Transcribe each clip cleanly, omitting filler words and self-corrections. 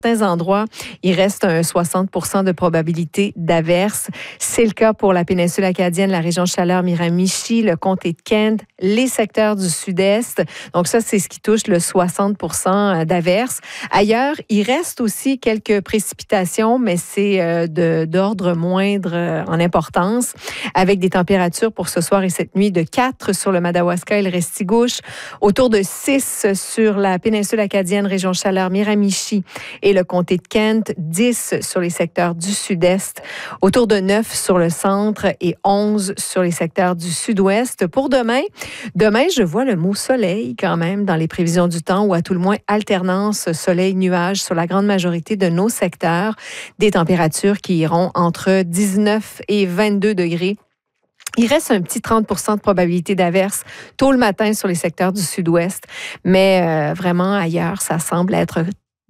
certains endroits, il reste un 60% de probabilité d'averse. C'est le cas pour la péninsule acadienne, la région Chaleur-Miramichi, le comté de Kent, les secteurs du sud-est. Donc ça, c'est ce qui touche le 60% d'averse. Ailleurs, il reste aussi quelques précipitations, mais c'est d'ordre moindre en importance, avec des températures pour ce soir et cette nuit de 4 sur le Madawaska et le Restigouche, autour de 6 sur la péninsule acadienne, région Chaleur-Miramichi et le comté de Kent, 10 sur les secteurs du sud-est, autour de 9 sur le centre et 11 sur les secteurs du sud-ouest. Pour demain, je vois le mot soleil quand même dans les prévisions du temps, ou à tout le moins alternance soleil-nuage sur la grande majorité de nos secteurs. Des températures qui iront entre 19 et 22 degrés. Il reste un petit 30% de probabilité d'averse tôt le matin sur les secteurs du sud-ouest, mais vraiment ailleurs, ça semble être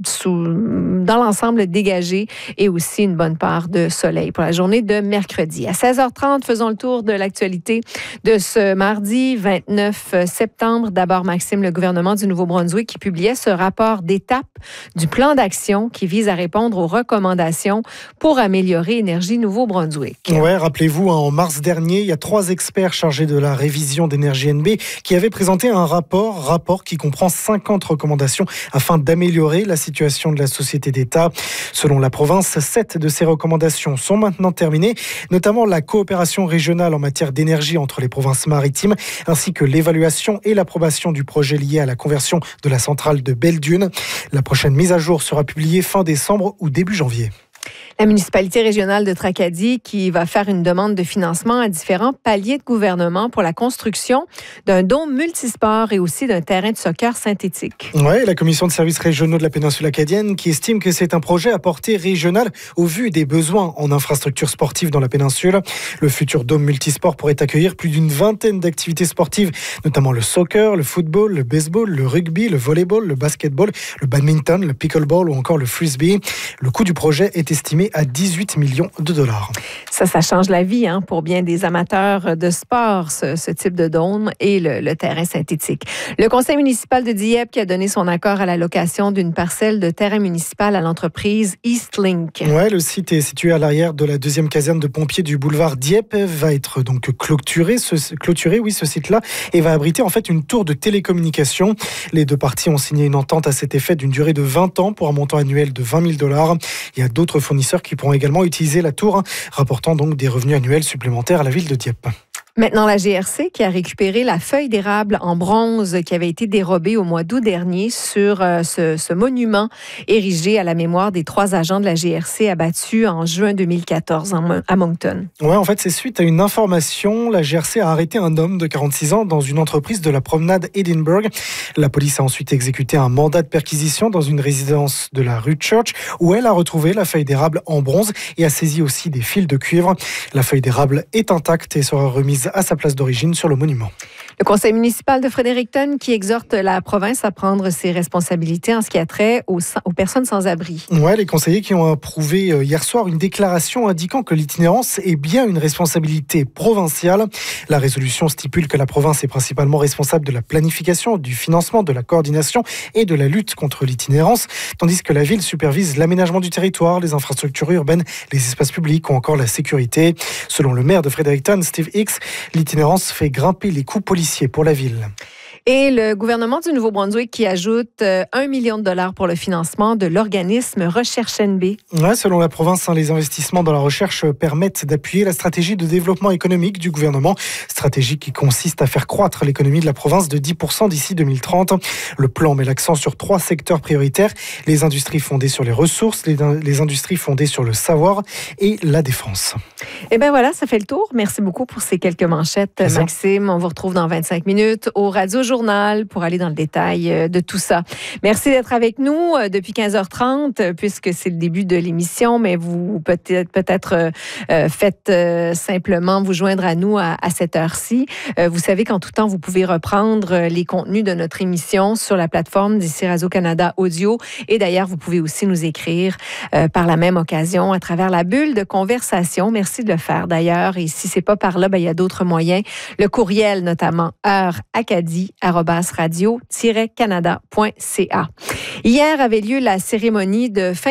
dans l'ensemble dégagé et aussi une bonne part de soleil pour la journée de mercredi. À 16h30, faisons le tour de l'actualité de ce mardi 29 septembre. D'abord, Maxime, le gouvernement du Nouveau-Brunswick qui publiait ce rapport d'étape du plan d'action qui vise à répondre aux recommandations pour améliorer Énergie Nouveau-Brunswick. Oui, rappelez-vous, en mars dernier, il y a 3 experts chargés de la révision d'Énergie NB qui avaient présenté un rapport qui comprend 50 recommandations afin d'améliorer la situation de la société d'État. Selon la province, 7 de ces recommandations sont maintenant terminées, notamment la coopération régionale en matière d'énergie entre les provinces maritimes, ainsi que l'évaluation et l'approbation du projet lié à la conversion de la centrale de Belle-Dune. La prochaine mise à jour sera publiée fin décembre ou début janvier. La municipalité régionale de Tracadie qui va faire une demande de financement à différents paliers de gouvernement pour la construction d'un dôme multisport et aussi d'un terrain de soccer synthétique. Oui, la commission de services régionaux de la péninsule acadienne qui estime que c'est un projet à portée régionale au vu des besoins en infrastructures sportives dans la péninsule. Le futur dôme multisport pourrait accueillir plus d'une vingtaine d'activités sportives, notamment le soccer, le football, le baseball, le rugby, le volleyball, le basketball, le badminton, le pickleball ou encore le frisbee. Le coût du projet est estimé à 18 millions de dollars. Ça change la vie pour bien des amateurs de sport, ce type de dôme et le terrain synthétique. Le conseil municipal de Dieppe qui a donné son accord à la location d'une parcelle de terrain municipal à l'entreprise Eastlink. Ouais, le site est situé à l'arrière de la 2e caserne de pompiers du boulevard Dieppe, va être donc clôturé, ce site-là, et va abriter en fait une tour de télécommunication. Les 2 parties ont signé une entente à cet effet d'une durée de 20 ans pour un montant annuel de 20 000 $. Il y a d'autres fournisseurs qui pourront également utiliser la tour, rapportant donc des revenus annuels supplémentaires à la ville de Dieppe. Maintenant, la GRC qui a récupéré la feuille d'érable en bronze qui avait été dérobée au mois d'août dernier sur ce monument érigé à la mémoire des 3 agents de la GRC abattus en juin 2014 à Moncton. Ouais, en fait, c'est suite à une information. La GRC a arrêté un homme de 46 ans dans une entreprise de la promenade Edinburgh. La police a ensuite exécuté un mandat de perquisition dans une résidence de la rue Church où elle a retrouvé la feuille d'érable en bronze et a saisi aussi des fils de cuivre. La feuille d'érable est intacte et sera remise à sa place d'origine sur le monument. Le conseil municipal de Fredericton qui exhorte la province à prendre ses responsabilités en ce qui a trait aux personnes sans abri. Ouais, les conseillers qui ont approuvé hier soir une déclaration indiquant que l'itinérance est bien une responsabilité provinciale. La résolution stipule que la province est principalement responsable de la planification, du financement, de la coordination et de la lutte contre l'itinérance, tandis que la ville supervise l'aménagement du territoire, les infrastructures urbaines, les espaces publics ou encore la sécurité. Selon le maire de Fredericton, Steve Hicks, l'itinérance fait grimper les coûts policiers pour la ville. Et le gouvernement du Nouveau-Brunswick qui ajoute 1 million de dollars pour le financement de l'organisme Recherche NB. Ouais, selon la province, les investissements dans la recherche permettent d'appuyer la stratégie de développement économique du gouvernement. Stratégie qui consiste à faire croître l'économie de la province de 10% d'ici 2030. Le plan met l'accent sur 3 secteurs prioritaires. Les industries fondées sur les ressources, les industries fondées sur le savoir et la défense. Et bien voilà, ça fait le tour. Merci beaucoup pour ces quelques manchettes, Maxime. On vous retrouve dans 25 minutes au Radio Journal pour aller dans le détail de tout ça. Merci d'être avec nous depuis 15h30 puisque c'est le début de l'émission, mais vous peut-être faites simplement vous joindre à nous à cette heure-ci. Vous savez qu'en tout temps, vous pouvez reprendre les contenus de notre émission sur la plateforme d'ici Radio-Canada Audio et d'ailleurs, vous pouvez aussi nous écrire par la même occasion à travers la bulle de conversation. Merci de le faire d'ailleurs et si c'est pas par là, il y a d'autres moyens. Le courriel notamment heure-acadie radio-canada.ca. Hier avait lieu la cérémonie de fin